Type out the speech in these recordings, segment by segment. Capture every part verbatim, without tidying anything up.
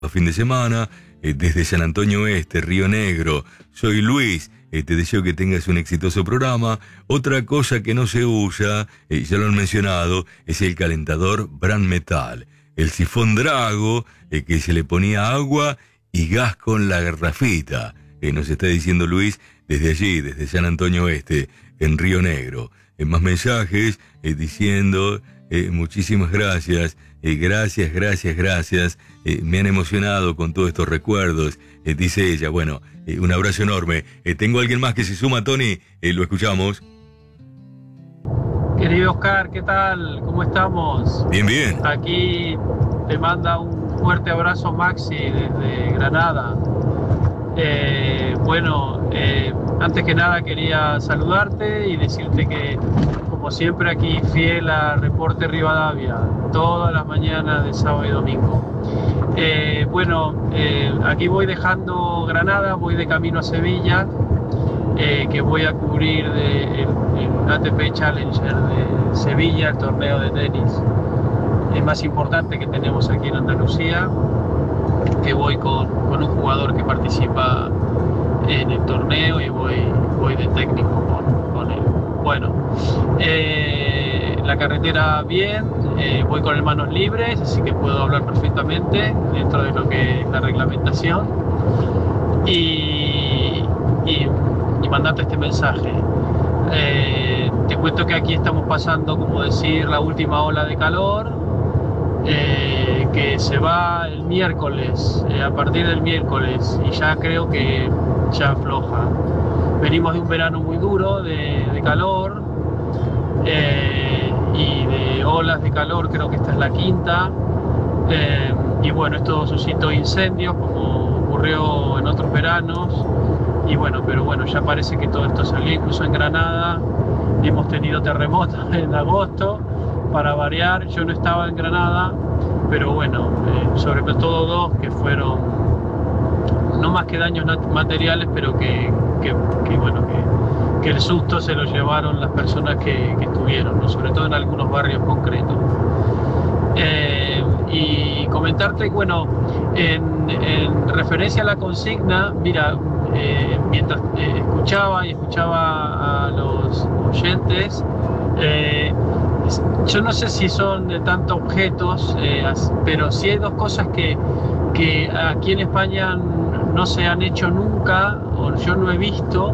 fin de semana, eh, desde San Antonio Oeste, Río Negro. Soy Luis, eh, te deseo que tengas un exitoso programa. Otra cosa que no se usa, eh, ya lo han mencionado, es el calentador Brand Metal. El sifón Drago, eh, que se le ponía agua y gas con la garrafita. Eh, nos está diciendo Luis desde allí, desde San Antonio Oeste, en Río Negro. Eh, más mensajes eh, diciendo eh, muchísimas gracias. Eh, gracias, gracias, gracias. Eh, me han emocionado con todos estos recuerdos, eh, dice ella. Bueno, eh, un abrazo enorme. Eh, tengo a alguien más que se suma, Tony. Eh, lo escuchamos. Querido Oscar, ¿qué tal? ¿Cómo estamos? Bien, bien. Aquí te manda un fuerte abrazo Maxi desde Granada. Eh, bueno, eh, antes que nada quería saludarte y decirte que, como siempre, aquí fiel a Reporte Rivadavia, todas las mañanas de sábado y domingo. Eh, bueno, eh, aquí voy dejando Granada, voy de camino a Sevilla, eh, que voy a cubrir de, el, el A T P Challenger de Sevilla, el torneo de tenis el más importante que tenemos aquí en Andalucía, que voy con, con un jugador que participa en el torneo y voy, voy de técnico con, con él. Bueno, eh, la carretera bien, eh, voy con las manos libres, así que puedo hablar perfectamente dentro de lo que es la reglamentación y, y, y mandarte este mensaje. Eh, te cuento que aquí estamos pasando, como decir, la última ola de calor, eh, que se va el miércoles, eh, a partir del miércoles, y ya creo que ya afloja. Venimos de un verano muy duro de, de calor, eh, y de olas de calor, creo que esta es la quinta, eh, y bueno, esto suscitó incendios como ocurrió en otros veranos, y bueno, pero bueno, ya parece que todo esto salió, incluso en Granada hemos tenido terremotos en agosto, para variar. Yo no estaba en Granada, pero bueno, eh, sobre todo dos que fueron no más que daños materiales, pero que, que, que bueno, que, que el susto se lo llevaron las personas que, que estuvieron, ¿no? Sobre todo en algunos barrios concretos. Eh, y comentarte, bueno, en, en referencia a la consigna, mira, eh, mientras eh, escuchaba y escuchaba a los oyentes, eh, yo no sé si son de tanto objetos, eh, pero sí hay dos cosas que, que aquí en España no se han hecho nunca, o yo no he visto,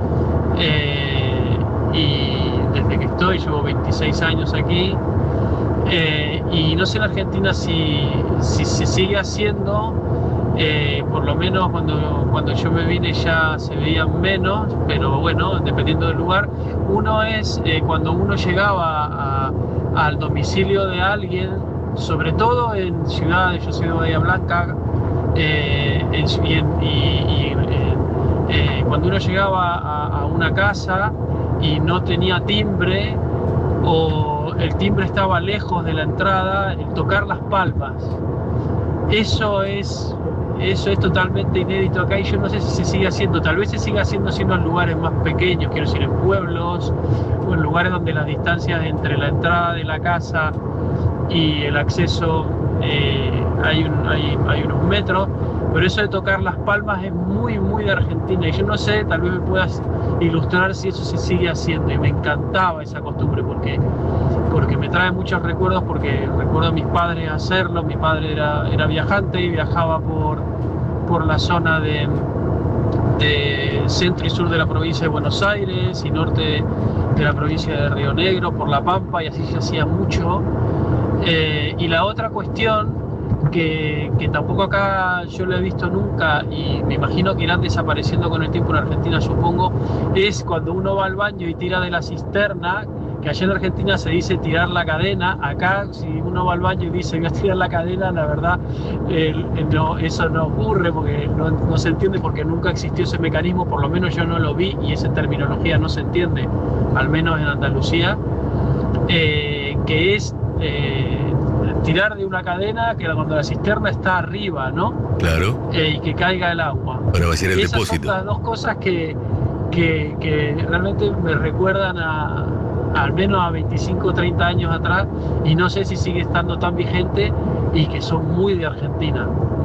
eh, y desde que estoy, llevo veintiséis años aquí, eh, y no sé en Argentina si, si se sigue haciendo, eh, por lo menos cuando, cuando yo me vine ya se veían menos, pero bueno, dependiendo del lugar. Uno es eh, cuando uno llegaba a, al domicilio de alguien, sobre todo en ciudades, yo soy de Bahía Blanca, eh, en, y, en, y, y eh, eh, cuando uno llegaba a, a una casa y no tenía timbre, o el timbre estaba lejos de la entrada, el tocar las palmas, eso es... Eso es totalmente inédito acá y yo no sé si se sigue haciendo. Tal vez se siga haciendo en los lugares más pequeños, quiero decir, en pueblos o en lugares donde las distancias entre la entrada de la casa y el acceso eh, hay, un, hay, hay unos metros, pero eso de tocar las palmas es muy, muy de Argentina y yo no sé, tal vez me puedas ilustrar si eso se sigue haciendo, y me encantaba esa costumbre porque, porque me trae muchos recuerdos, porque recuerdo a mis padres hacerlo. Mi padre era, era viajante y viajaba por, por la zona de, de centro y sur de la provincia de Buenos Aires y norte de la provincia de Río Negro, por La Pampa, y así se hacía mucho. Eh, y la otra cuestión que, que tampoco acá yo lo he visto nunca, y me imagino que irán desapareciendo con el tiempo en Argentina, supongo, es cuando uno va al baño y tira de la cisterna, que allá en Argentina se dice tirar la cadena. Acá, si uno va al baño y dice voy a tirar la cadena, la verdad, eh, no, eso no ocurre, porque no, no se entiende, porque nunca existió ese mecanismo, por lo menos yo no lo vi, y esa terminología no se entiende, al menos en Andalucía, eh, que es eh, tirar de una cadena que cuando la cisterna está arriba, ¿no? Claro. Eh, y que caiga el agua. Para vaciar el Esas depósito. son las dos cosas que, que, que realmente me recuerdan a, al menos a veinticinco o treinta años atrás, y no sé si sigue estando tan vigente, y que son muy de Argentina,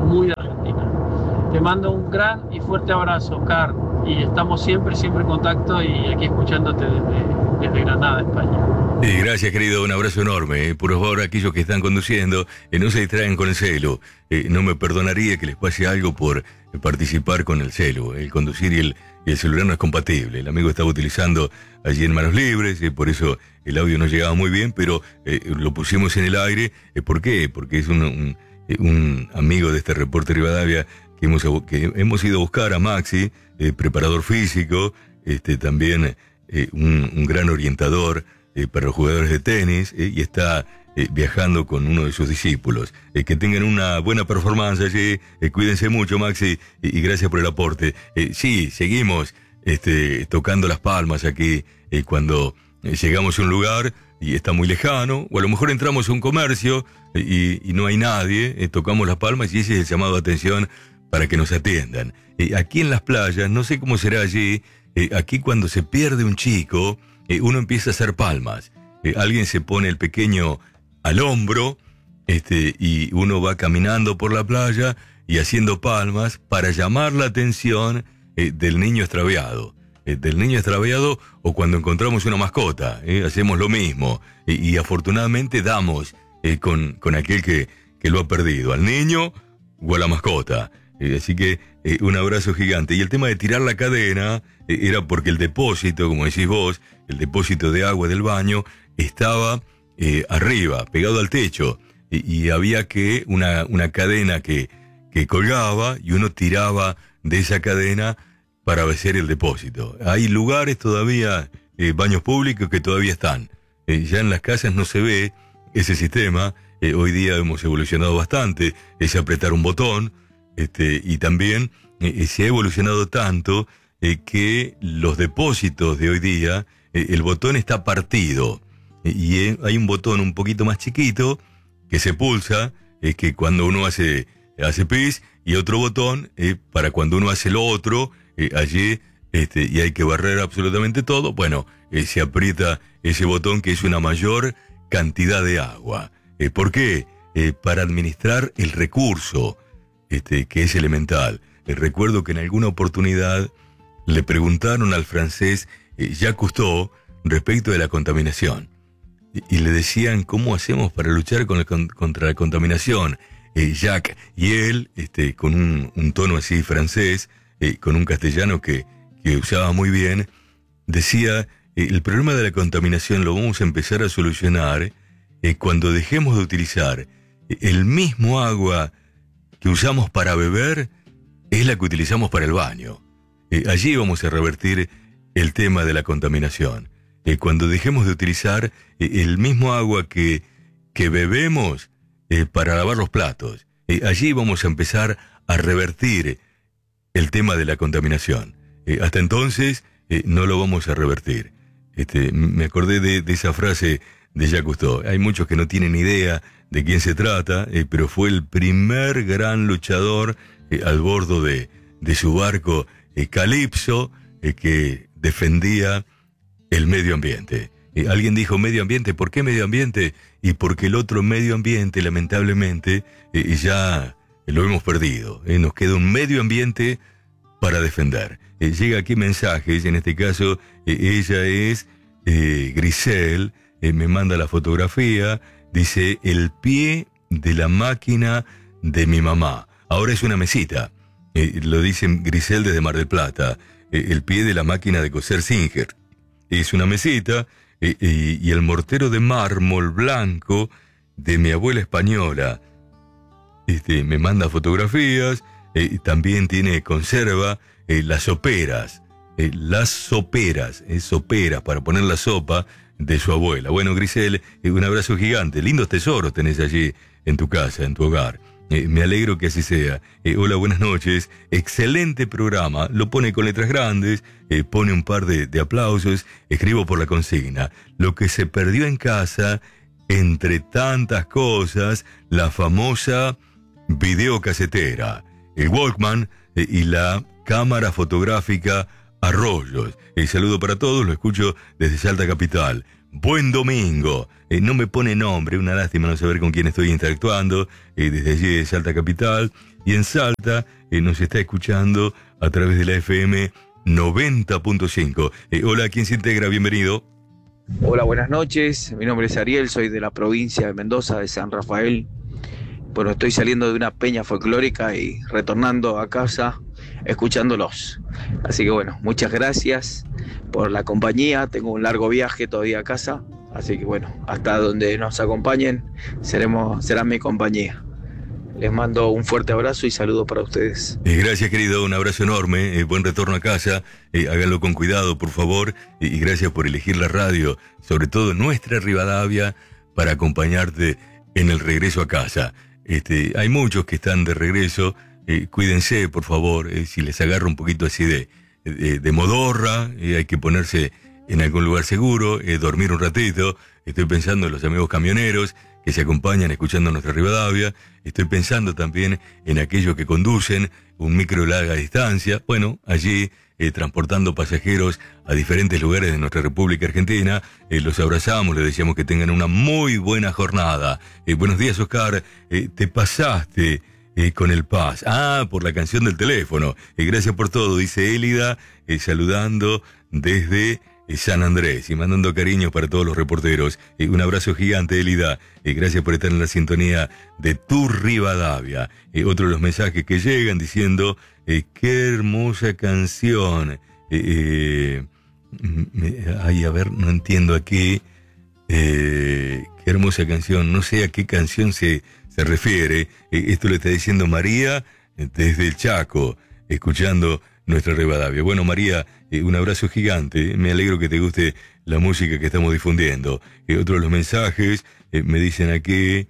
muy de Argentina. Te mando un gran y fuerte abrazo, Oscar, y estamos siempre, siempre en contacto y aquí escuchándote desde, desde Granada, España. Sí, gracias, querido, un abrazo enorme. Eh. Por favor, aquellos que están conduciendo, eh, no se distraigan con el celu. Eh, no me perdonaría que les pase algo por eh, participar con el celu. El conducir y el, y el celular no es compatible. El amigo estaba utilizando allí en manos libres, eh, por eso el audio no llegaba muy bien, pero eh, lo pusimos en el aire. Eh, ¿Por qué? Porque es un, un, un amigo de este reporte Rivadavia que hemos, que hemos ido a buscar a Maxi, eh, preparador físico, este, también eh, un, un gran orientador Eh, para los jugadores de tenis, eh, y está eh, viajando con uno de sus discípulos. Eh, que tengan una buena performance allí, eh, cuídense mucho, Maxi, y, y gracias por el aporte. Eh, sí, seguimos este, tocando las palmas aquí eh, cuando eh, llegamos a un lugar y está muy lejano, o a lo mejor entramos a un comercio eh, y, y no hay nadie, eh, tocamos las palmas y ese es el llamado de atención para que nos atiendan. Eh, aquí en las playas, no sé cómo será allí, eh, aquí cuando se pierde un chico, Eh, uno empieza a hacer palmas. Eh, alguien se pone el pequeño al hombro, este, y uno va caminando por la playa y haciendo palmas para llamar la atención eh, del niño extraviado. Eh, del niño extraviado o cuando encontramos una mascota. Eh, hacemos lo mismo. Eh, y afortunadamente damos eh, con, con aquel que, que lo ha perdido. Al niño o a la mascota. Eh, así que eh, un abrazo gigante. Y el tema de tirar la cadena eh, era porque el depósito, como decís vos, el depósito de agua del baño estaba eh, arriba, pegado al techo, y, y había que una, una cadena que, que colgaba y uno tiraba de esa cadena para vaciar el depósito. Hay lugares todavía, eh, baños públicos que todavía están. Eh, ya en las casas no se ve ese sistema. Eh, hoy día hemos evolucionado bastante, es apretar un botón. Este, y también eh, se ha evolucionado tanto eh, que los depósitos de hoy día, eh, el botón está partido. Eh, y eh, hay un botón un poquito más chiquito que se pulsa, eh, que cuando uno hace, hace pis, y otro botón eh, para cuando uno hace lo otro, eh, allí, este, y hay que barrer absolutamente todo. Bueno, eh, se aprieta ese botón que es una mayor cantidad de agua. Eh, ¿Por qué? Eh, para administrar el recurso. Este, que es elemental. Eh, recuerdo que en alguna oportunidad le preguntaron al francés eh, Jacques Cousteau respecto de la contaminación. Y, y le decían, ¿cómo hacemos para luchar con el, con, contra la contaminación? Eh, Jacques, y él, este, con un, un tono así francés, eh, con un castellano que, que usaba muy bien, decía, eh, el problema de la contaminación lo vamos a empezar a solucionar eh, cuando dejemos de utilizar eh, el mismo agua que usamos para beber es la que utilizamos para el baño. Eh, allí vamos a revertir el tema de la contaminación. Eh, cuando dejemos de utilizar eh, el mismo agua que, que bebemos eh, para lavar los platos, eh, allí vamos a empezar a revertir el tema de la contaminación. Eh, hasta entonces eh, no lo vamos a revertir. Este, me acordé de, de esa frase de Jacques Cousteau. Hay muchos que no tienen idea de quién se trata, eh, pero fue el primer gran luchador eh, al bordo de, de su barco eh, Calipso, eh, que defendía el medio ambiente. Eh, alguien dijo medio ambiente, ¿por qué medio ambiente? Y porque el otro medio ambiente, lamentablemente, eh, ya lo hemos perdido. Eh, nos queda un medio ambiente para defender. Eh, llega aquí mensajes, en este caso eh, ella es eh, Grisel, eh, me manda la fotografía. Dice, el pie de la máquina de mi mamá. Ahora es una mesita. Eh, lo dice Grisel desde Mar del Plata. Eh, el pie de la máquina de coser Singer. Es una mesita. Eh, eh, y el mortero de mármol blanco de mi abuela española. Este, me manda fotografías. Eh, también tiene, conserva eh, las soperas. Eh, las soperas. Es soperas para poner la sopa de su abuela. Bueno, Grisel, eh, un abrazo gigante. Lindos tesoros tenés allí en tu casa, en tu hogar. Eh, me alegro que así sea. Eh, hola, buenas noches. Excelente programa. Lo pone con letras grandes, eh, pone un par de, de aplausos. Escribo por la consigna. Lo que se perdió en casa, entre tantas cosas, la famosa videocasetera, el Walkman eh, y la cámara fotográfica a rollos. El saludo para todos, lo escucho desde Salta Capital. Buen domingo. Eh, no me pone nombre, una lástima no saber con quién estoy interactuando. Eh, desde allí de Salta Capital. y en Salta eh, nos está escuchando a través de la F M noventa punto cinco. Eh, hola, ¿quién se integra? Bienvenido. Hola, buenas noches. Mi nombre es Ariel, soy de la provincia de Mendoza, de San Rafael. Bueno, estoy saliendo de una peña folclórica y retornando a casa escuchándolos. Así que bueno, muchas gracias por la compañía. Tengo un largo viaje todavía a casa. Así que bueno, hasta donde nos acompañen, seremos, serán mi compañía. Les mando un fuerte abrazo y saludo para ustedes. Eh, gracias, querido, un abrazo enorme, eh, buen retorno a casa, eh, háganlo con cuidado, por favor, eh, y gracias por elegir la radio, sobre todo nuestra Rivadavia, para acompañarte en el regreso a casa. Este, hay muchos que están de regreso, eh, cuídense, por favor, eh, si les agarra un poquito así de, de, de modorra, eh, hay que ponerse en algún lugar seguro, eh, dormir un ratito. Estoy pensando en los amigos camioneros que se acompañan escuchando nuestra Rivadavia. Estoy pensando también en aquellos que conducen un micro de larga distancia. Bueno, allí eh, transportando pasajeros a diferentes lugares de nuestra República Argentina. Eh, los abrazamos, les deseamos que tengan una muy buena jornada. Eh, buenos días, Oscar. Eh, te pasaste eh, con el Paz. Ah, por la canción del teléfono. Eh, gracias por todo, dice Élida, eh, saludando desde eh, San Andrés y mandando cariños para todos los reporteros. Eh, un abrazo gigante, Élida. Eh, gracias por estar en la sintonía de tu Rivadavia. Eh, otro de los mensajes que llegan diciendo, eh, qué hermosa canción. Eh, eh, me, ay, a ver, no entiendo a qué, eh, qué hermosa canción. No sé a qué canción se, se refiere. Eh, esto le está diciendo María eh, desde el Chaco, escuchando nuestra Rivadavia. Bueno, María, eh, un abrazo gigante. Me alegro que te guste la música que estamos difundiendo. Eh, otro de los mensajes eh, me dicen aquí,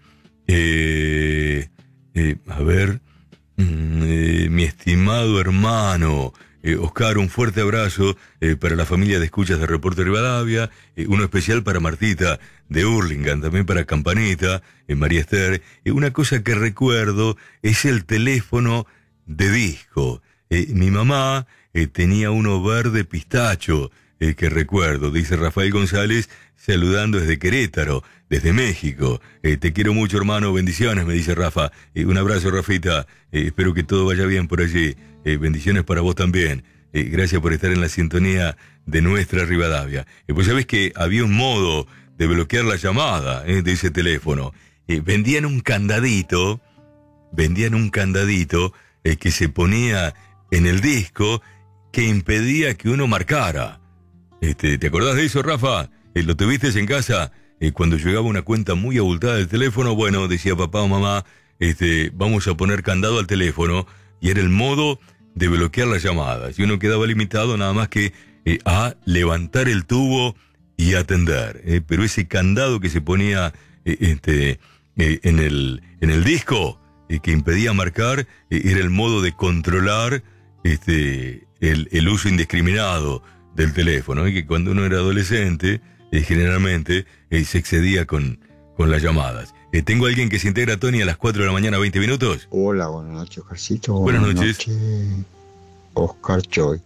eh, eh, a ver, mm, eh, mi estimado hermano, eh, Oscar, un fuerte abrazo eh, para la familia de escuchas de Reporte Rivadavia, eh, uno especial para Martita de Hurlingham, también para Campanita, eh, María Esther. Eh, una cosa que recuerdo es el teléfono de disco. Eh, mi mamá eh, tenía uno verde pistacho, eh, que recuerdo, dice Rafael González, saludando desde Querétaro, desde México. Eh, te quiero mucho, hermano, bendiciones, me dice Rafa. Eh, un abrazo, Rafita, eh, espero que todo vaya bien por allí. Eh, bendiciones para vos también. Eh, gracias por estar en la sintonía de nuestra Rivadavia. Eh, pues sabés que había un modo de bloquear la llamada eh, de ese teléfono. Eh, vendían un candadito, vendían un candadito eh, que se ponía en el disco que impedía que uno marcara. Este, ¿te acordás de eso, Rafa? Eh, ¿Lo tuviste en casa? Eh, cuando llegaba una cuenta muy abultada del teléfono, bueno, decía papá o mamá, este, vamos a poner candado al teléfono, y era el modo de bloquear las llamadas. Y uno quedaba limitado nada más que eh, a levantar el tubo y atender. Eh, pero ese candado que se ponía eh, este, eh, en, el, en el disco, eh, que impedía marcar, eh, era el modo de controlar Este, el, el uso indiscriminado del teléfono, y que cuando uno era adolescente, eh, generalmente eh, se excedía con, con las llamadas. Eh, tengo a alguien que se integra, Tony, a las cuatro de la mañana, veinte minutos. Hola, buenas noches, Oscarcito. Buenas, buenas noches. noches, Oscar Choi.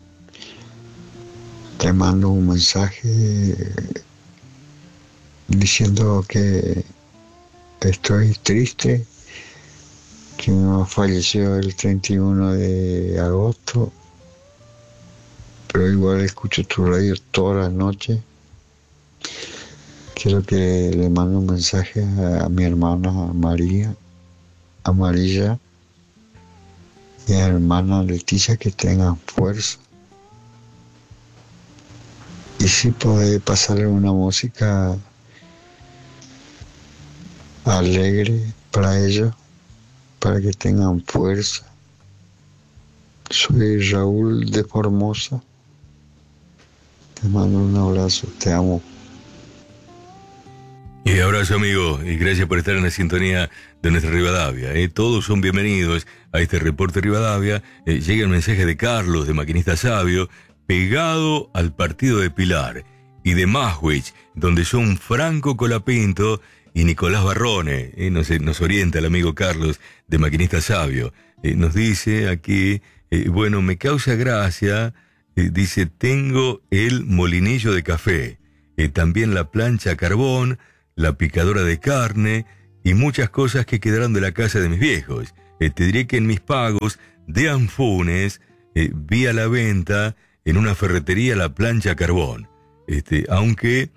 Te mando un mensaje diciendo que estoy triste, que mi mamá falleció el treinta y uno de agosto, pero igual escucho tu radio todas las noches. Quiero que le mande un mensaje a, a mi hermana María, Amarilla, y a mi hermana Leticia, que tengan fuerza. Y si podés pasarle una música alegre para ellos, para que tengan fuerza. Soy Raúl de Formosa. Te mando un abrazo, te amo. Y abrazo, amigo, y gracias por estar en la sintonía de nuestra Rivadavia. ¿eh? Todos son bienvenidos a este reporte Rivadavia. Eh, llega el mensaje de Carlos, de Maquinista Sabio, pegado al partido de Pilar y de Maswich, donde son Franco Colapinto y Nicolás Barrone. Eh, nos, nos orienta el amigo Carlos, de Maquinista Sabio. Eh, nos dice aquí, eh, bueno, me causa gracia, eh, dice, tengo el molinillo de café, eh, también la plancha a carbón, la picadora de carne y muchas cosas que quedaron de la casa de mis viejos. eh, te diré que en mis pagos de Anfunes eh, vi a la venta en una ferretería la plancha a carbón. Este, aunque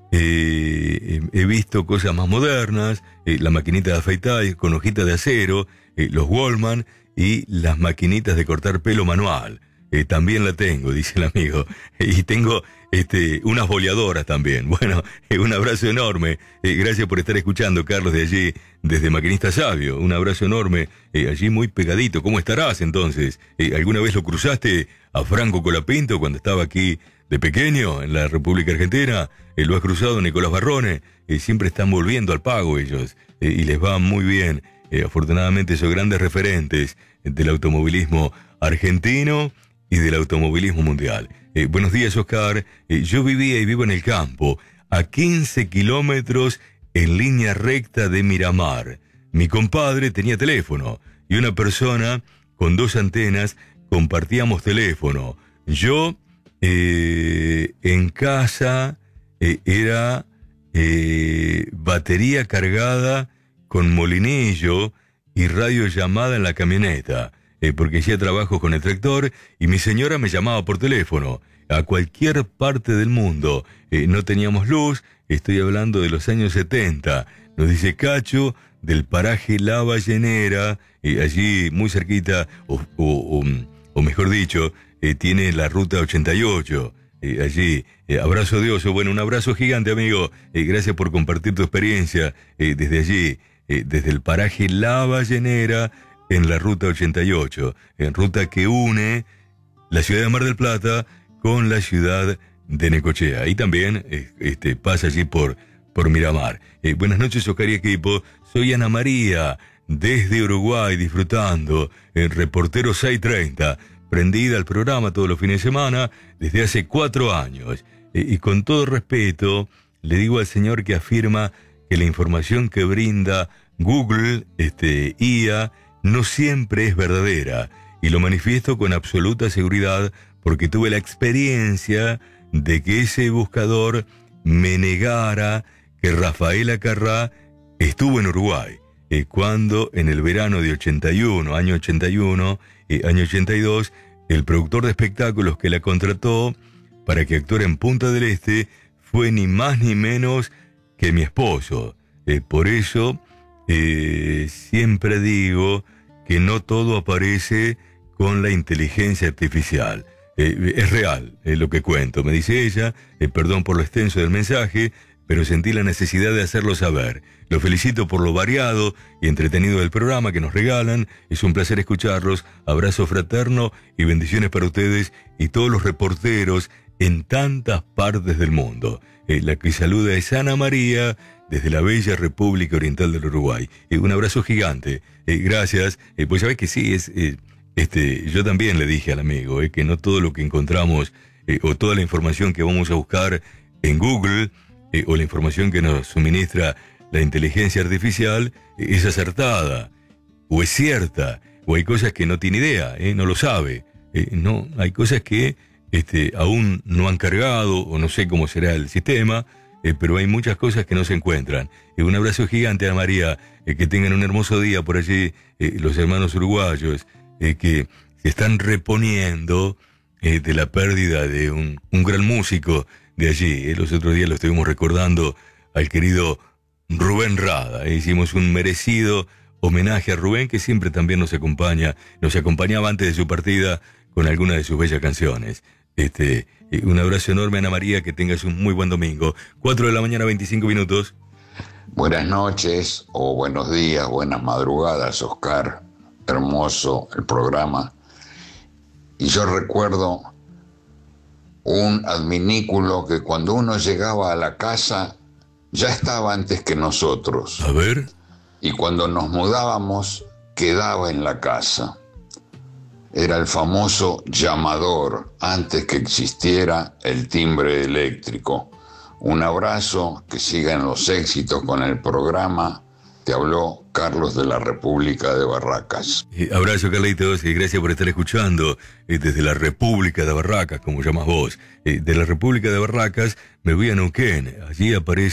eh, he visto cosas más modernas, eh, la maquinita de afeitar con hojita de acero, eh, los Wallman y las maquinitas de cortar pelo manual. Eh, también la tengo, dice el amigo. Y tengo este, unas boleadoras también. Bueno, eh, un abrazo enorme. Eh, gracias por estar escuchando, Carlos, de allí, desde Maquinista Sabio. Un abrazo enorme, eh, allí muy pegadito. ¿Cómo estarás entonces? Eh, ¿Alguna vez lo cruzaste a Franco Colapinto cuando estaba aquí de pequeño en la República Argentina? Eh, ¿Lo has cruzado, Nicolás Barrone? Eh, siempre están volviendo al pago ellos. Eh, y les va muy bien. Eh, afortunadamente son grandes referentes del automovilismo argentino y del automovilismo mundial. Eh, buenos días, Oscar. Eh, yo vivía y vivo en el campo, a quince kilómetros en línea recta de Miramar. Mi compadre tenía teléfono y una persona con dos antenas compartíamos teléfono. Yo, eh, en casa, eh, era eh, batería cargada con molinillo y radiollamada en la camioneta. Eh, porque hacía trabajo con el tractor y mi señora me llamaba por teléfono a cualquier parte del mundo. Eh, no teníamos luz, estoy hablando de los años setenta. Nos dice Cacho, del paraje La Ballenera, eh, allí muy cerquita, o, o, o, o mejor dicho, eh, tiene la ruta ochenta y ocho. Eh, allí, eh, abrazo de oso. Bueno, un abrazo gigante, amigo. Eh, gracias por compartir tu experiencia eh, desde allí, eh, desde el paraje La Ballenera, en la ruta ochenta y ocho, en ruta que une la ciudad de Mar del Plata con la ciudad de Necochea. Y también este, pasa allí por, por Miramar. Eh, buenas noches, Oscar y equipo. Soy Ana María, desde Uruguay, disfrutando en Reportero seiscientos treinta, prendida al programa todos los fines de semana desde hace cuatro años. Eh, y con todo respeto, le digo al señor que afirma que la información que brinda Google, este, I A, no siempre es verdadera, y lo manifiesto con absoluta seguridad porque tuve la experiencia de que ese buscador me negara que Rafael Acarrá estuvo en Uruguay, eh, cuando en el verano de ochenta y uno, año ochenta y uno, eh, año ochenta y dos, el productor de espectáculos que la contrató para que actuara en Punta del Este fue ni más ni menos que mi esposo. Eh, por eso, eh, siempre digo que no todo aparece con la inteligencia artificial. Eh, es real eh, lo que cuento, me dice ella, eh, perdón por lo extenso del mensaje, pero sentí la necesidad de hacerlo saber. Lo felicito por lo variado y entretenido del programa que nos regalan, es un placer escucharlos, abrazo fraterno y bendiciones para ustedes y todos los reporteros en tantas partes del mundo. Eh, la que saluda es Ana María, desde la bella República Oriental del Uruguay. Eh, un abrazo gigante. Eh, gracias. Eh, pues sabés que sí, es, eh, este, yo también le dije al amigo eh, que no todo lo que encontramos eh, o toda la información que vamos a buscar en Google eh, o la información que nos suministra la inteligencia artificial eh, es acertada o es cierta, o hay cosas que no tiene idea, eh, no lo sabe. Eh, no, hay cosas que este, aún no han cargado o no sé cómo será el sistema. Eh, pero hay muchas cosas que no se encuentran. Eh, un abrazo gigante a María, eh, que tengan un hermoso día por allí, eh, los hermanos uruguayos, eh, que se están reponiendo eh, de la pérdida de un, un gran músico de allí. Eh. Los otros días lo estuvimos recordando al querido Rubén Rada. Eh. Hicimos un merecido homenaje a Rubén, que siempre también nos acompaña, nos acompañaba antes de su partida con alguna de sus bellas canciones. Este, un abrazo enorme, Ana María, que tengas un muy buen domingo. cuatro de la mañana, veinticinco minutos. Buenas noches o buenos días, buenas madrugadas, Oscar. Hermoso el programa. Y yo recuerdo un adminículo que cuando uno llegaba a la casa ya estaba antes que nosotros. A ver. Y cuando nos mudábamos quedaba en la casa. Era el famoso llamador, antes que existiera el timbre eléctrico. Un abrazo, que sigan los éxitos con el programa. Te habló Carlos de la República de Barracas. Eh, abrazo, Carlitos, y gracias por estar escuchando eh, desde la República de Barracas, como llamas vos. Eh, de la República de Barracas me voy a Neuquén. Allí aparece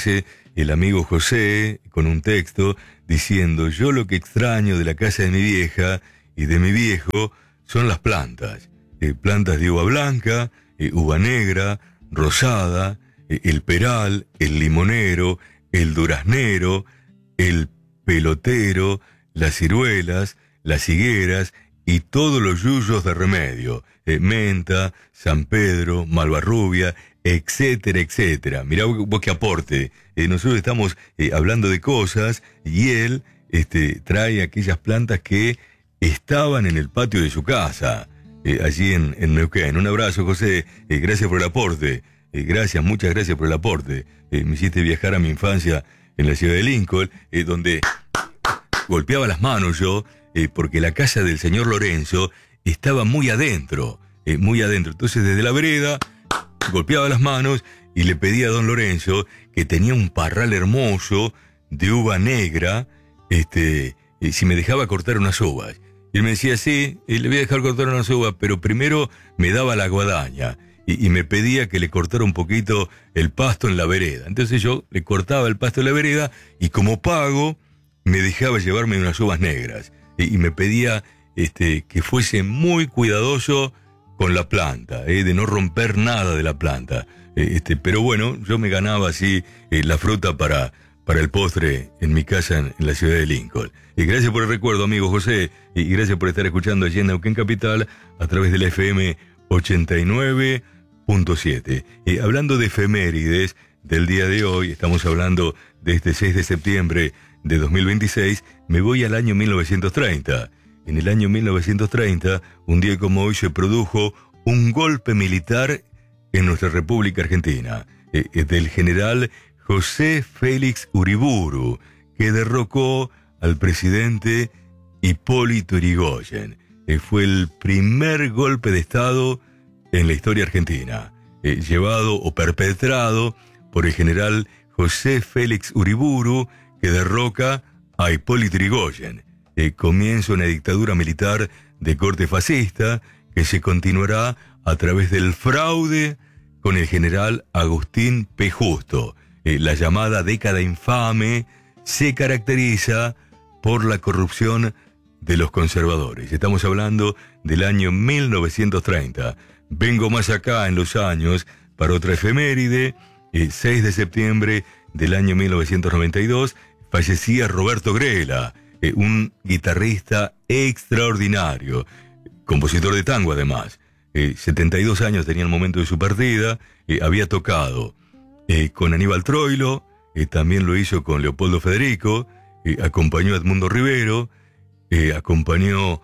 el amigo José con un texto diciendo: yo lo que extraño de la casa de mi vieja y de mi viejo son las plantas. Eh, plantas de uva blanca, eh, uva negra, rosada, eh, el peral, el limonero, el duraznero, el pelotero, las ciruelas, las higueras y todos los yuyos de remedio, eh, menta, San Pedro, malvarrubia, etcétera, etcétera. Mirá vos, vos qué aporte. Eh, nosotros estamos eh, hablando de cosas y él este, trae aquellas plantas que estaban en el patio de su casa, eh, allí en, en Neuquén. Un abrazo, José. Eh, gracias por el aporte. Eh, gracias, muchas gracias por el aporte. Eh, me hiciste viajar a mi infancia en la ciudad de Lincoln, eh, donde golpeaba las manos yo, eh, porque la casa del señor Lorenzo estaba muy adentro, eh, muy adentro. Entonces desde la vereda golpeaba las manos y le pedía a don Lorenzo, que tenía un parral hermoso de uva negra, este, eh, si me dejaba cortar unas uvas. Y él me decía: sí, eh, le voy a dejar cortar unas uvas, pero primero me daba la guadaña. Y, y me pedía que le cortara un poquito el pasto en la vereda. Entonces yo le cortaba el pasto en la vereda y como pago me dejaba llevarme unas uvas negras. Y, y me pedía este, que fuese muy cuidadoso con la planta, eh, de no romper nada de la planta. Eh, este, pero bueno, yo me ganaba así eh, la fruta para, para el postre en mi casa en, en la ciudad de Lincoln. Y gracias por el recuerdo, amigo José, y gracias por estar escuchando allí en Neuquén Capital a través de la F M ochenta y nueve punto siete. Y hablando de efemérides del día de hoy, estamos hablando de este seis de septiembre de dos mil veintiséis, me voy al año mil novecientos treinta. En el año mil novecientos treinta, un día como hoy, se produjo un golpe militar en nuestra República Argentina, eh, del general José Félix Uriburu, que derrocó al presidente Hipólito Yrigoyen. Eh, fue el primer golpe de Estado en la historia argentina, eh, llevado o perpetrado por el general José Félix Uriburu, que derroca a Hipólito Yrigoyen. Eh, comienza una dictadura militar de corte fascista que se continuará a través del fraude con el general Agustín P. Justo. Eh, la llamada década infame se caracteriza por la corrupción de los conservadores. Estamos hablando del año mil novecientos treinta. Vengo más acá en los años para otra efeméride. El seis de septiembre del año mil novecientos noventa y dos fallecía Roberto Grela, eh, un guitarrista extraordinario, compositor de tango además. Eh, setenta y dos años tenía el momento de su partida. Eh, había tocado eh, con Aníbal Troilo, eh, también lo hizo con Leopoldo Federico, eh, acompañó a Edmundo Rivero, eh, acompañó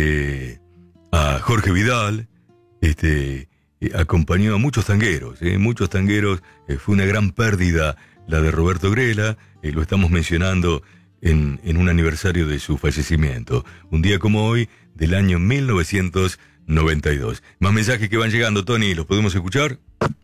eh, a Jorge Vidal, este, eh, acompañó a muchos tangueros, eh, muchos tangueros. Eh, fue una gran pérdida la de Roberto Grela, eh, lo estamos mencionando en, en un aniversario de su fallecimiento, un día como hoy del año mil novecientos noventa y dos. Más mensajes que van llegando, Tony, ¿los podemos escuchar?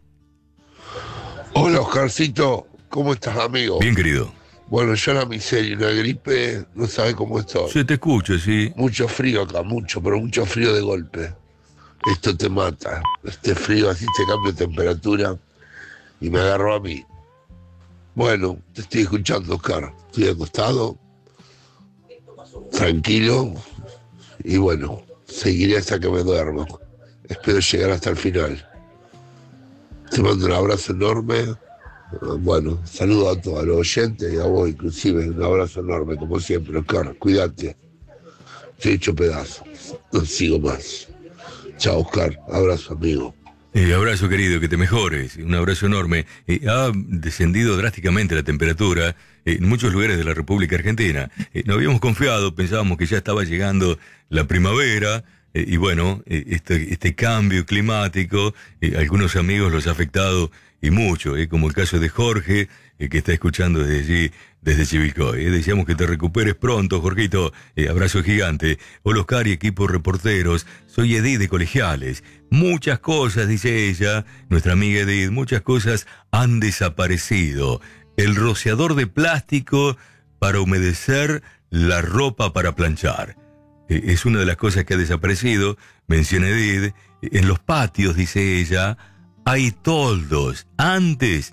Hola, Oscarcito, ¿cómo estás, amigo? Bien, querido. Bueno, yo la miseria, una gripe, no sabes cómo estoy. Sí, te escucho, sí. Mucho frío acá, mucho, pero mucho frío de golpe. Esto te mata, este frío, así te cambia de temperatura y me agarró a mí. Bueno, te estoy escuchando, Oscar. Estoy acostado, tranquilo, y bueno, seguiré hasta que me duerma. Espero llegar hasta el final. Te mando un abrazo enorme. Bueno, saludo a todos, a los oyentes y a vos inclusive. Un abrazo enorme, como siempre, Oscar. Cuídate. Estoy hecho pedazo. No sigo más. Chao, Oscar. Abrazo, amigo. Eh, abrazo, querido, que te mejores. Un abrazo enorme. Eh, ha descendido drásticamente la temperatura eh, en muchos lugares de la República Argentina. Eh, no habíamos confiado, pensábamos que ya estaba llegando la primavera. Eh, y bueno, eh, este, este cambio climático, eh, algunos amigos los ha afectado y mucho, eh, como el caso de Jorge, eh, que está escuchando desde allí, desde Chivilcoy. Eh. Deseamos que te recuperes pronto, Jorgito. Eh, abrazo gigante. Hola, Oscar y equipo reporteros. Soy Edith de Colegiales. Muchas cosas, dice ella, nuestra amiga Edith, muchas cosas han desaparecido. El rociador de plástico para humedecer la ropa para planchar. Eh, es una de las cosas que ha desaparecido, menciona Edith. En los patios, dice ella, hay toldos. Antes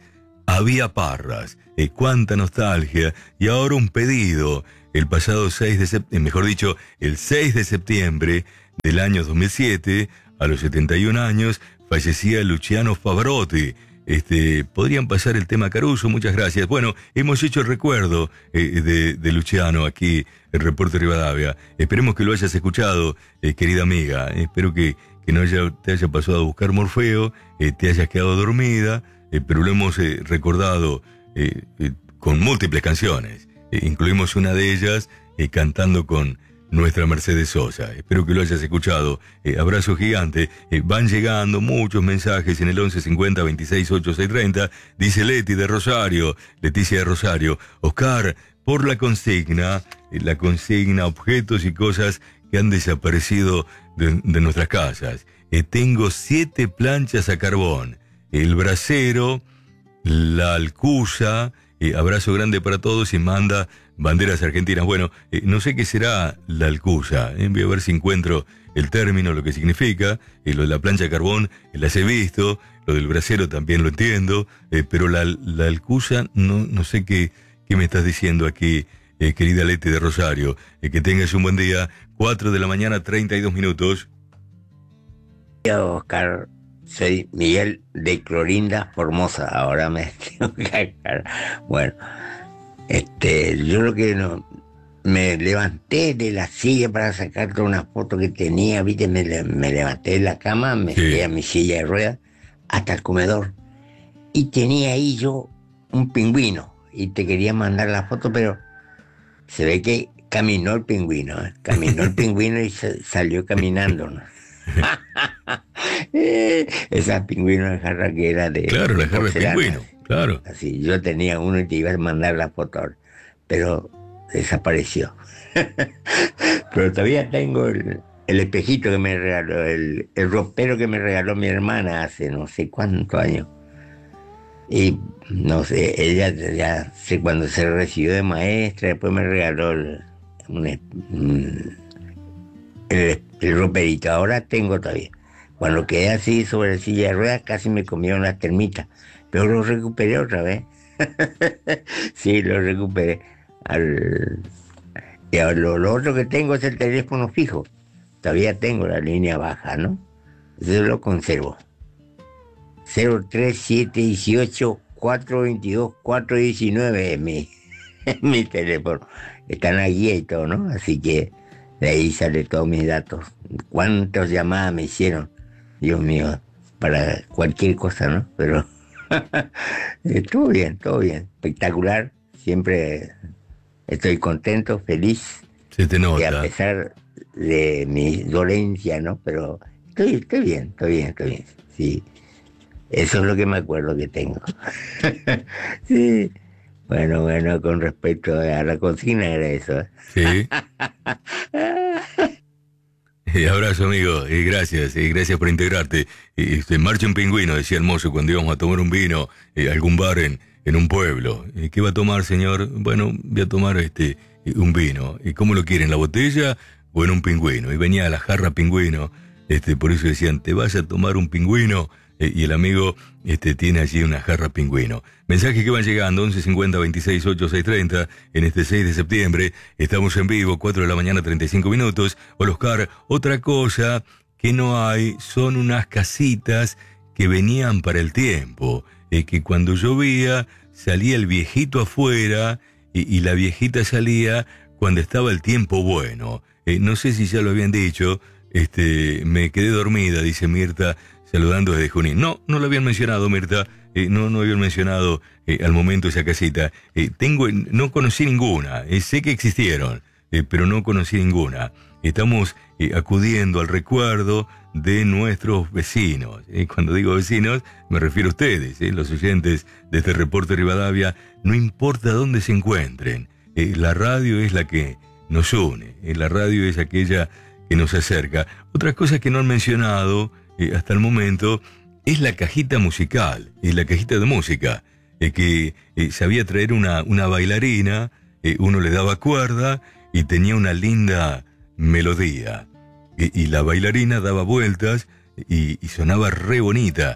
Había Parras, eh, cuánta nostalgia, y ahora un pedido. El pasado seis de septiembre, mejor dicho, el seis de septiembre del año dos mil siete, a los setenta y un años, fallecía Luciano Pavarotti. Este, podrían pasar el tema Caruso, muchas gracias. Bueno, hemos hecho el recuerdo eh, de, de Luciano aquí en Reporte Rivadavia. Esperemos que lo hayas escuchado, eh, querida amiga. Espero que, que no haya, te haya pasado a buscar Morfeo, eh, te hayas quedado dormida, eh, pero lo hemos eh, recordado eh, eh, con múltiples canciones. Eh, incluimos una de ellas eh, cantando con nuestra Mercedes Sosa. Espero que lo hayas escuchado. Eh, abrazo gigante. Eh, van llegando muchos mensajes en el once cincuenta veintiséis ochenta y seis treinta. Dice Leti de Rosario, Leticia de Rosario. Oscar, por la consigna, eh, la consigna objetos y cosas que han desaparecido de, de nuestras casas. Eh, tengo siete planchas a carbón, el brasero, la alcusa. Eh, abrazo grande para todos y manda banderas argentinas. Bueno, eh, no sé qué será la alcusa. Eh, voy a ver si encuentro el término, lo que significa. Eh, lo de la plancha de carbón, eh, las he visto. Lo del brasero también lo entiendo. Eh, pero la, la alcusa, no, no sé qué, qué me estás diciendo aquí, eh, querida Leti de Rosario. Eh, que tengas un buen día. cuatro de la mañana, treinta y dos minutos. Oscar, soy Miguel de Clorinda, Formosa. Ahora me tengo que aclarar. Bueno, este, yo lo que no, me levanté de la silla para sacarte una foto que tenía, viste, me, me levanté de la cama, me Sí. fui a mi silla de ruedas hasta el comedor y tenía ahí yo un pingüino y te quería mandar la foto, pero se ve que caminó el pingüino, ¿eh? Caminó el pingüino y se, salió caminando, ¿no? Esa pingüino de jarra que era de Claro, la jarra de porcelana. pingüino, claro. Así, yo tenía uno y te iba a mandar la foto ahora, pero desapareció. Pero todavía tengo el, el espejito que me regaló, el, el ropero que me regaló mi hermana hace no sé cuántos años. Y no sé, ella ya sé, cuando se recibió de maestra, después me regaló el, un, un, el, el roperito. Ahora tengo todavía. Cuando quedé así sobre la silla de ruedas, casi me comieron las termitas. Pero lo recuperé otra vez. Sí, lo recuperé. Al... Y ahora lo, lo otro que tengo es el teléfono fijo. Todavía tengo la línea baja, ¿no? Eso lo conservo. cero tres siete uno ocho cuatro dos dos cuatro uno nueve es mi, mi teléfono. Está en la guía y todo, ¿no? Así que de ahí sale todos mis datos. ¿Cuántas llamadas me hicieron? Dios mío, para cualquier cosa, ¿no? Pero estuvo bien, todo bien. Espectacular. Siempre estoy contento, feliz. Se te Y a nota. pesar de mi dolencia, ¿no? Pero estoy, estoy bien, estoy bien, estoy bien. Sí. Eso es lo que me acuerdo que tengo. Sí. Bueno, bueno, con respecto a la consigna era eso. Sí. Eh, abrazo, amigo, y gracias, y gracias por integrarte. Eh, Este, marcha un pingüino, decía el mozo cuando íbamos a tomar un vino, eh, algún bar en, en un pueblo. Eh, ¿Qué va a tomar, señor? Bueno, voy a tomar este eh, un vino. ¿Y cómo lo quieren, la botella o en un pingüino? Y venía a la jarra pingüino, este, por eso decían, ¿te vas a tomar un pingüino? Eh, y el amigo este, tiene allí una jarra pingüino. Mensajes que van llegando, once cincuenta veintiséis ochenta y seis treinta, en este seis de septiembre. Estamos en vivo, cuatro de la mañana, treinta y cinco minutos. Hola, Oscar, otra cosa que no hay son unas casitas que venían para el tiempo. Eh, que cuando llovía salía el viejito afuera y, y la viejita salía cuando estaba el tiempo bueno. Eh, no sé si ya lo habían dicho, este, me quedé dormida, dice Mirta, saludando desde Junín. No, no lo habían mencionado, Mirta. Eh, no, no habían mencionado eh, al momento esa casita. Eh, tengo, no conocí ninguna. Eh, sé que existieron, eh, pero no conocí ninguna. Estamos eh, acudiendo al recuerdo de nuestros vecinos. Eh, cuando digo vecinos, me refiero a ustedes, eh, los oyentes de este Reporte Rivadavia. No importa dónde se encuentren. Eh, la radio es la que nos une. Eh, la radio es aquella que nos acerca. Otras cosas que no han mencionado Eh, hasta el momento, es la cajita musical, es la cajita de música, eh, que eh, sabía traer una, una bailarina, eh, uno le daba cuerda y tenía una linda melodía. Eh, y la bailarina daba vueltas y, y sonaba re bonita.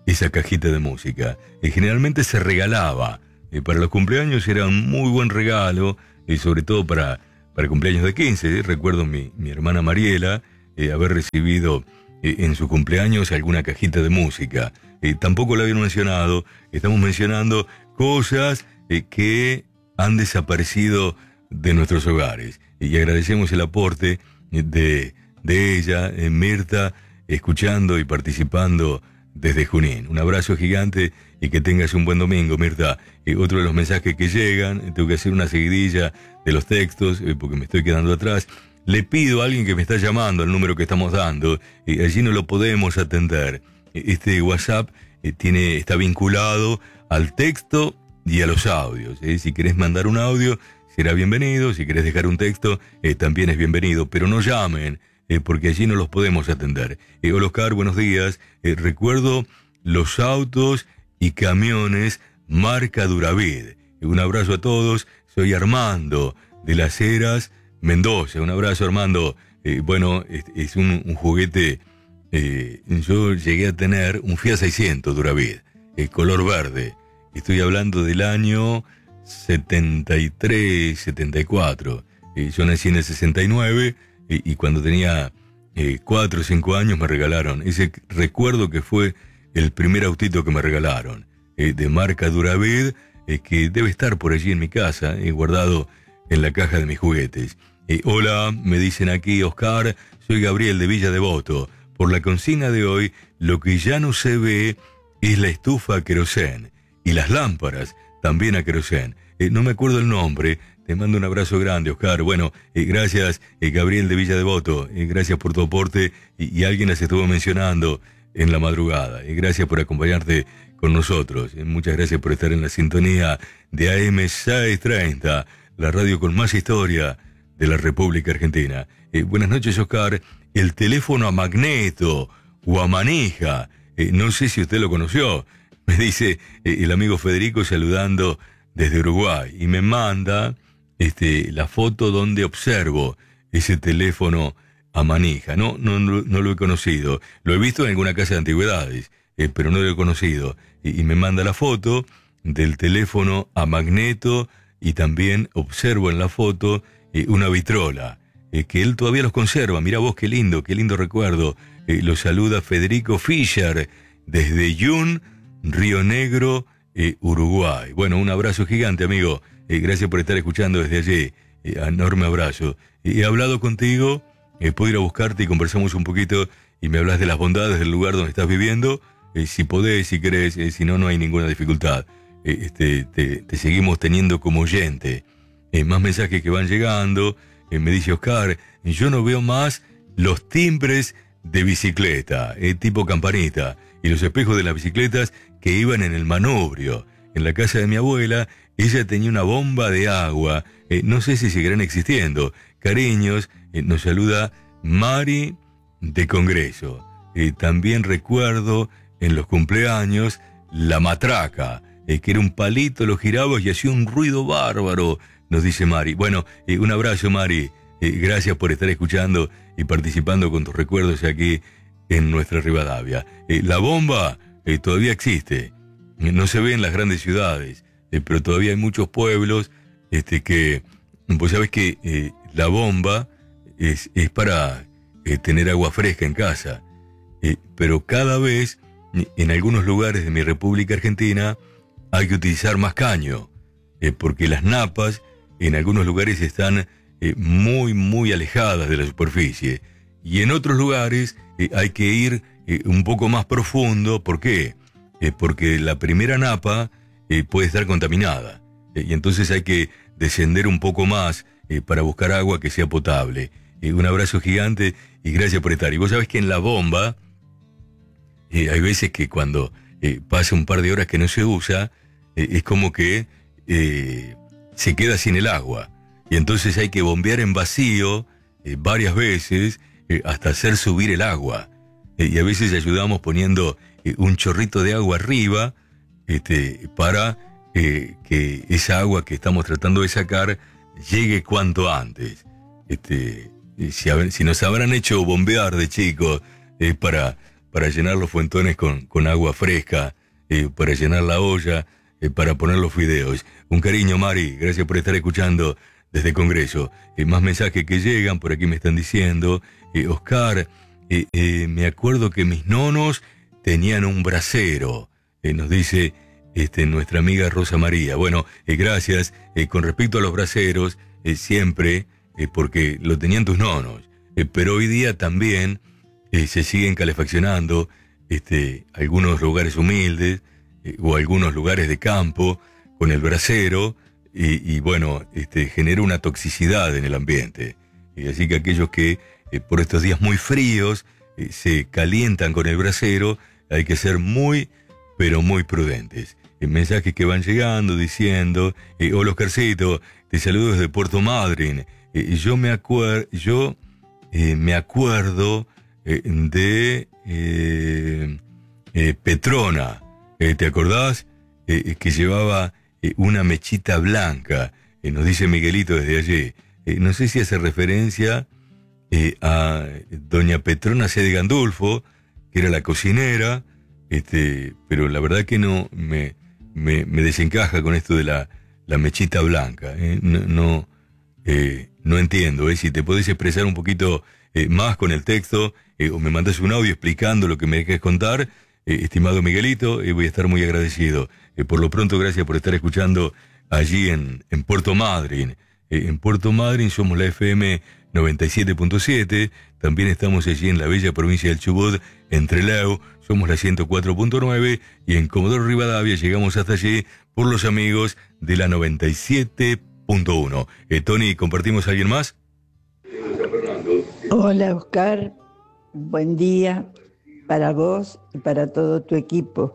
esa cajita de música. Eh, generalmente se regalaba. Eh, para los cumpleaños era un muy buen regalo, eh, sobre todo para, para cumpleaños de quince. Eh. Recuerdo mi, mi hermana Mariela eh, haber recibido eh, en su cumpleaños alguna cajita de música. Eh, tampoco lo habían mencionado. Estamos mencionando cosas eh, que han desaparecido de nuestros hogares. Y agradecemos el aporte de, de ella, eh, Mirta, escuchando y participando desde Junín. Un abrazo gigante y que tengas un buen domingo, Mirta. Eh, otro de los mensajes que llegan, tengo que hacer una seguidilla de los textos eh, porque me estoy quedando atrás. Le pido a alguien que me está llamando al número que estamos dando, eh, allí no lo podemos atender. Eh, este WhatsApp eh, tiene, está vinculado al texto y a los audios. Eh. Si querés mandar un audio, será bienvenido. Si querés dejar un texto, eh, también es bienvenido. Pero no llamen, eh, porque allí no los podemos atender. Eh, hola Oscar, buenos días. Eh, recuerdo los autos y camiones marca Duravid. Eh, un abrazo a todos. Soy Armando de Las Heras, Mendoza. Un abrazo, Armando. Eh, bueno, es, es un, un juguete. Eh, yo llegué a tener un Fiat seiscientos Duravid, eh, color verde. Estoy hablando del año setenta y tres, setenta y cuatro. Eh, yo nací en el sesenta y nueve eh, y cuando tenía eh, cuatro o cinco años me regalaron ese, recuerdo que fue el primer autito que me regalaron, eh, de marca Duravid, eh, que debe estar por allí en mi casa, eh, guardado en la caja de mis juguetes. Eh, hola, me dicen aquí, Oscar, soy Gabriel de Villa Devoto. Por la consigna de hoy, lo que ya no se ve es la estufa a querosén y las lámparas también a querosén. Eh, no me acuerdo el nombre. Te mando un abrazo grande, Oscar. Bueno, eh, gracias, eh, Gabriel de Villa Devoto. Eh, gracias por tu aporte y, y alguien las estuvo mencionando en la madrugada. Eh, gracias por acompañarte con nosotros. Eh, muchas gracias por estar en la sintonía de A M seiscientos treinta, la radio con más historia de la República Argentina. Eh, buenas noches, Oscar. El teléfono a magneto o a manija. Eh, no sé si usted lo conoció. Me dice eh, el amigo Federico saludando desde Uruguay y me manda este, la foto donde observo ese teléfono a manija. No, no, no, no lo he conocido. Lo he visto en alguna casa de antigüedades, eh, pero no lo he conocido. Y, y me manda la foto del teléfono a magneto y también observo en la foto eh, una vitrola, eh, que él todavía los conserva. Mira vos qué lindo, qué lindo recuerdo. Eh, lo saluda Federico Fischer desde Yun, Río Negro, eh, Uruguay. Bueno, un abrazo gigante, amigo. Eh, gracias por estar escuchando desde allí. Eh, enorme abrazo. Eh, he hablado contigo, eh, puedo ir a buscarte y conversamos un poquito y me hablas de las bondades del lugar donde estás viviendo. Eh, si podés, si querés, eh, si no, no hay ninguna dificultad. Eh, este, te, te seguimos teniendo como oyente. Eh, más mensajes que van llegando. Eh, me dice Oscar, yo no veo más los timbres de bicicleta, eh, tipo campanita, y los espejos de las bicicletas que iban en el manubrio. En la casa de mi abuela, ella tenía una bomba de agua. Eh, no sé si seguirán existiendo. Cariños, eh, nos saluda Mari de Congreso. Eh, también recuerdo en los cumpleaños la matraca, eh, que era un palito, lo girabas y hacía un ruido bárbaro, nos dice Mari. Bueno, eh, un abrazo, Mari. Eh, gracias por estar escuchando y participando con tus recuerdos aquí en nuestra Rivadavia. Eh, la bomba eh, todavía existe. Eh, no se ve en las grandes ciudades, eh, pero todavía hay muchos pueblos este, que... Pues sabes que eh, la bomba es, es para eh, tener agua fresca en casa. Eh, pero cada vez, en algunos lugares de mi República Argentina, hay que utilizar más caño. Eh, porque las napas en algunos lugares están eh, muy, muy alejadas de la superficie. Y en otros lugares eh, hay que ir eh, un poco más profundo. ¿Por qué? Eh, porque la primera napa eh, puede estar contaminada. Eh, y entonces hay que descender un poco más eh, para buscar agua que sea potable. Eh, un abrazo gigante y gracias por estar. Y vos sabés que en la bomba eh, hay veces que cuando eh, pasa un par de horas que no se usa, eh, es como que eh, se queda sin el agua. Y entonces hay que bombear en vacío eh, varias veces eh, hasta hacer subir el agua. Eh, y a veces ayudamos poniendo eh, un chorrito de agua arriba este, para eh, que esa agua que estamos tratando de sacar llegue cuanto antes. Este, si, si nos habrán hecho bombear de chicos eh, para, para llenar los fuentones con, con agua fresca, eh, para llenar la olla, eh, para poner los fideos. Un cariño, Mari, gracias por estar escuchando desde Congreso. Eh, más mensajes que llegan, por aquí me están diciendo, eh, Oscar, eh, eh, me acuerdo que mis nonos tenían un brasero, eh, nos dice este, nuestra amiga Rosa María. Bueno, eh, gracias. Eh, con respecto a los braseros, eh, siempre, eh, porque lo tenían tus nonos, eh, pero hoy día también eh, se siguen calefaccionando este, algunos lugares humildes eh, o algunos lugares de campo con el brasero y, y bueno, este, genera una toxicidad en el ambiente. Y así que aquellos que eh, por estos días muy fríos eh, se calientan con el brasero, hay que ser muy, pero muy prudentes. Eh, mensajes que van llegando diciendo, eh, hola Oscarcito, te saludo desde Puerto Madryn. Eh, yo me, acuer yo, eh, me acuerdo eh, de eh, eh, Petrona, eh, ¿te acordás? Eh, que llevaba eh, una mechita blanca, eh, nos dice Miguelito desde allí. Eh, no sé si hace referencia eh, a doña Petrona C. de Gandulfo, que era la cocinera, este, pero la verdad que no me, me, me desencaja con esto de la, la mechita blanca. Eh, no no, eh, no entiendo. Eh, si te podés expresar un poquito eh, más con el texto, eh, o me mandás un audio explicando lo que me querés contar, eh, estimado Miguelito, eh, voy a estar muy agradecido. Eh, por lo pronto, gracias por estar escuchando allí en, en Puerto Madryn. Eh, en Puerto Madryn somos la F M noventa y siete punto siete, también estamos allí en la bella provincia del Chubut, en Trelew, somos la ciento cuatro punto nueve, y en Comodoro Rivadavia llegamos hasta allí por los amigos de la noventa y siete punto uno. Eh, Tony, ¿compartimos a alguien más? Hola Oscar, buen día para vos y para todo tu equipo.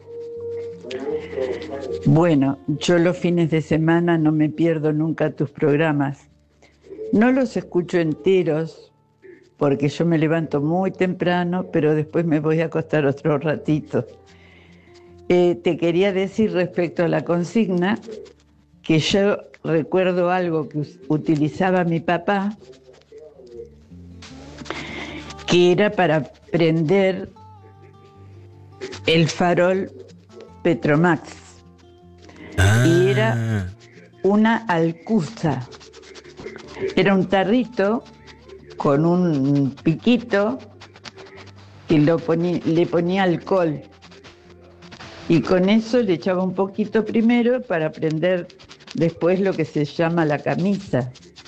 Bueno, yo los fines de semana no me pierdo nunca tus programas. No los escucho enteros porque yo me levanto muy temprano, pero después me voy a acostar otro ratito. Eh, te quería decir respecto a la consigna que yo recuerdo algo que utilizaba mi papá, que era para prender el farol Petromax. Ah. Y era una alcuza. Era un tarrito con un piquito que lo ponía, le ponía alcohol. Y con eso le echaba un poquito primero para prender después lo que se llama la camisa.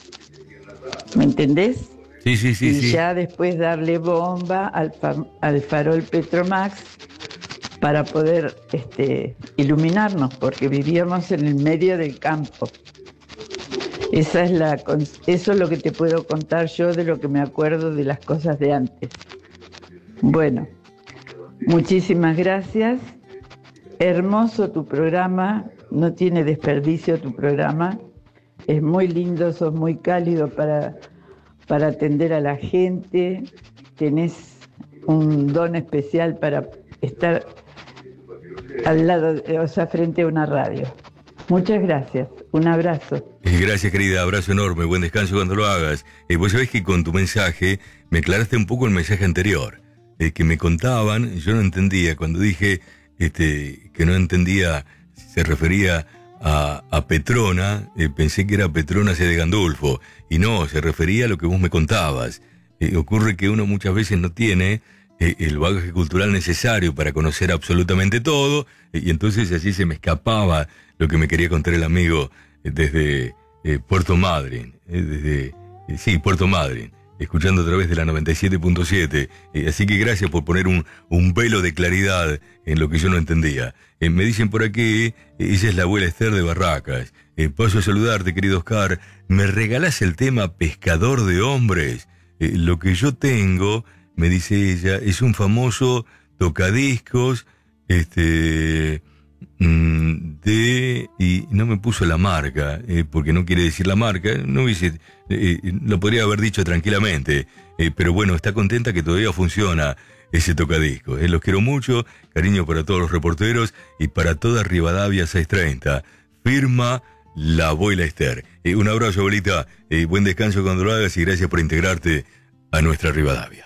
¿Me entendés? Sí, sí, sí. Y sí. ya después darle bomba al, fa- al farol Petromax para poder este, iluminarnos, porque vivíamos en el medio del campo. Esa es la, eso es lo que te puedo contar yo de lo que me acuerdo de las cosas de antes. Bueno, muchísimas gracias. Hermoso tu programa, no tiene desperdicio tu programa. Es muy lindo, sos muy cálido para, para atender a la gente. Tenés un don especial para estar al lado, o sea, frente a una radio. Muchas gracias, un abrazo. Gracias, querida, abrazo enorme, buen descanso cuando lo hagas. Eh, vos sabés que con tu mensaje me aclaraste un poco el mensaje anterior, eh, que me contaban, yo no entendía, cuando dije este, que no entendía, se refería a, a Petrona, eh, pensé que era Petrona C. de Gandulfo, y no, se refería a lo que vos me contabas. Eh, ocurre que uno muchas veces no tiene eh, el bagaje cultural necesario para conocer absolutamente todo, eh, y entonces así se me escapaba lo que me quería contar el amigo eh, desde eh, Puerto Madryn, eh, desde, eh, sí, Puerto Madryn, escuchando a través de la noventa y siete punto siete, eh, así que gracias por poner un, un velo de claridad en lo que yo no entendía. Eh, me dicen por aquí, eh, ella es la abuela Esther de Barracas. Eh, paso a saludarte, querido Oscar. ¿Me regalás el tema Pescador de Hombres? Eh, lo que yo tengo, me dice ella, es un famoso tocadiscos, este, mm, de, y no me puso la marca, eh, porque no quiere decir la marca, no hubiese, eh, lo podría haber dicho tranquilamente, eh, pero bueno, está contenta que todavía funciona ese tocadiscos. Eh, los quiero mucho, cariño para todos los reporteros y para toda Rivadavia seiscientos treinta. Firma la abuela Esther. Eh, un abrazo, abuelita, eh, buen descanso cuando lo hagas y gracias por integrarte a nuestra Rivadavia.